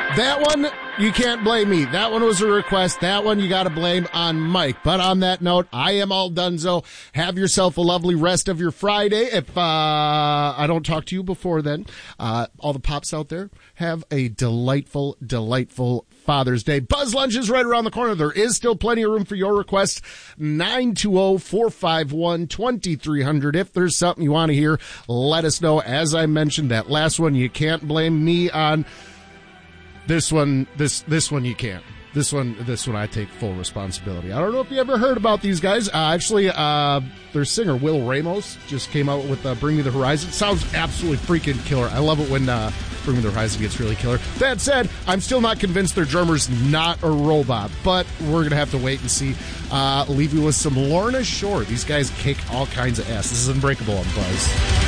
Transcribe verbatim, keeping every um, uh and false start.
That one, you can't blame me. That one was a request. That one you got to blame on Mike. But on that note, I am all donezo. Have yourself a lovely rest of your Friday. If uh, I don't talk to you before then, uh, all the pops out there, have a delightful, delightful Father's Day. Buzz Lunch is right around the corner. There is still plenty of room for your requests. nine two zero, four five one, two three zero zero. If there's something you want to hear, let us know. As I mentioned, that last one you can't blame me on. This one, this this one you can't. This one, this one I take full responsibility. I don't know if you ever heard about these guys. Uh, actually, uh, their singer, Will Ramos, just came out with uh, Bring Me the Horizon. Sounds absolutely freaking killer. I love it when uh, Bring Me the Horizon gets really killer. That said, I'm still not convinced their drummer's not a robot, but we're going to have to wait and see. Uh, leave you with some Lorna Shore. These guys kick all kinds of ass. This is Unbreakable on Buzz.